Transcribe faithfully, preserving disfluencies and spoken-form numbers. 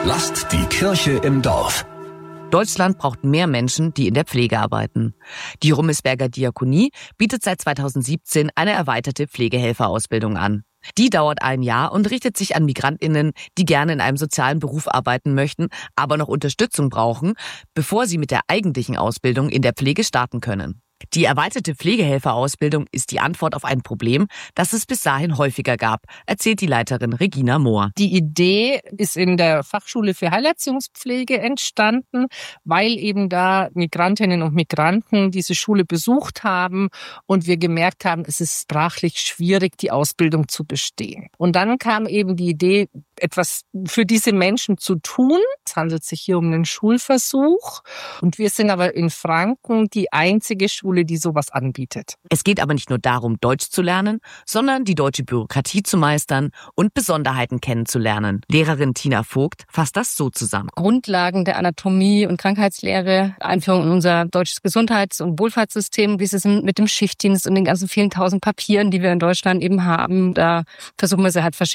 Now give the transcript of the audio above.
Lasst die Kirche im Dorf. Deutschland braucht mehr Menschen, die in der Pflege arbeiten. Die Rummelsberger Diakonie bietet seit zweitausendsiebzehn eine erweiterte Pflegehelferausbildung an. Die dauert ein Jahr und richtet sich an MigrantInnen, die gerne in einem sozialen Beruf arbeiten möchten, aber noch Unterstützung brauchen, bevor sie mit der eigentlichen Ausbildung in der Pflege starten können. Die erweiterte Pflegehelferausbildung ist die Antwort auf ein Problem, das es bis dahin häufiger gab, erzählt die Leiterin Regina Mohr. Die Idee ist in der Fachschule für Heilerziehungspflege entstanden, weil eben da Migrantinnen und Migranten diese Schule besucht haben und wir gemerkt haben, es ist sprachlich schwierig, die Ausbildung zu bestehen. Und dann kam eben die Idee, etwas für diese Menschen zu tun. Es handelt sich hier um einen Schulversuch und wir sind aber in Franken die einzige Schule, die sowas anbietet. Es geht aber nicht nur darum, Deutsch zu lernen, sondern die deutsche Bürokratie zu meistern und Besonderheiten kennenzulernen. Lehrerin Tina Vogt fasst das so zusammen. Grundlagen der Anatomie und Krankheitslehre, Einführung in unser deutsches Gesundheits- und Wohlfahrtssystem, wie es ist mit dem Schichtdienst und den ganzen vielen tausend Papieren, die wir in Deutschland eben haben. Da versuchen wir sie halt verschiedene